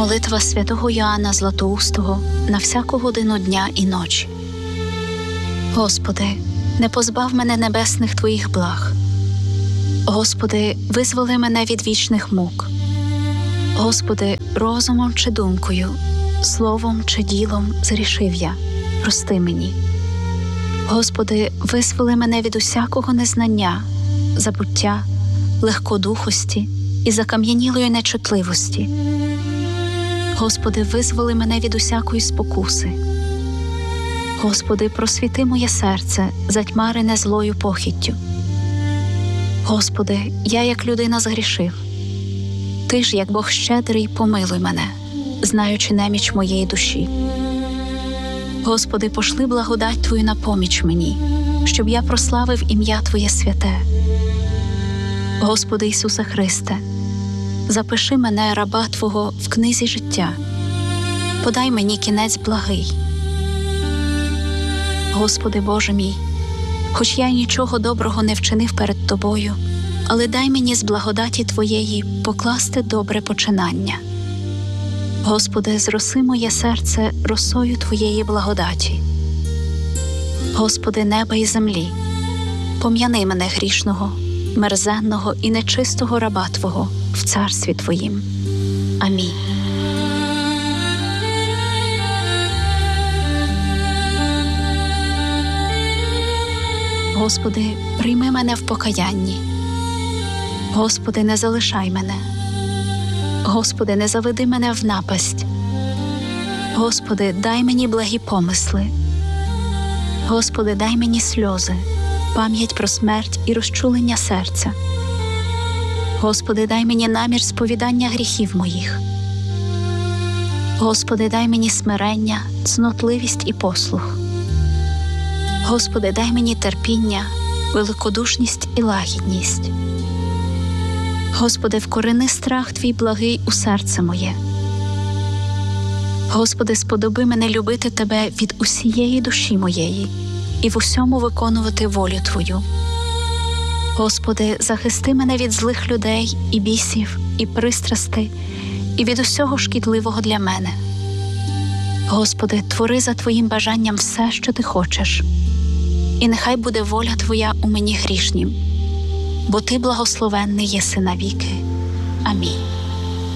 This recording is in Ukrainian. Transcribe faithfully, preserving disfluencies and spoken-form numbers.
Молитва святого Йоанна Златоустого на всяку годину дня і ночі. Господи, не позбав мене небесних Твоїх благ. Господи, визволи мене від вічних мук. Господи, розумом чи думкою, словом чи ділом зрішив я, прости мені. Господи, визволи мене від усякого незнання, забуття, легкодухості і закам'янілої нечутливості. Господи, визволи мене від усякої спокуси. Господи, просвіти моє серце, затьмарене злою похиттю. Господи, я як людина згрішив. Ти ж, як Бог щедрий, помилуй мене, знаючи неміч моєї душі. Господи, пошли благодать Твою на поміч мені, щоб я прославив ім'я Твоє святе. Господи Ісусе Христе, запиши мене, раба Твого, в книзі життя. Подай мені кінець благий. Господи Боже мій, хоч я нічого доброго не вчинив перед Тобою, але дай мені з благодаті Твоєї покласти добре починання. Господи, зроси моє серце росою Твоєї благодаті. Господи, неба і землі, пом'яни мене грішного, мерзенного і нечистого раба Твого в царстві Твоїм. Амінь. Господи, прийми мене в покаянні. Господи, не залишай мене. Господи, не заведи мене в напасть. Господи, дай мені благі помисли. Господи, дай мені сльози, пам'ять про смерть і розчулення серця. Господи, дай мені намір сповідання гріхів моїх. Господи, дай мені смирення, цнотливість і послух. Господи, дай мені терпіння, великодушність і лагідність. Господи, вкорени страх Твій благий у серце моє. Господи, сподоби мене любити Тебе від усієї душі моєї і в усьому виконувати волю Твою. Господи, захисти мене від злих людей і бісів, і пристрастей, і від усього шкідливого для мене. Господи, твори за Твоїм бажанням все, що Ти хочеш, і нехай буде воля Твоя у мені грішнім, бо Ти благословенний єси навіки. Амінь.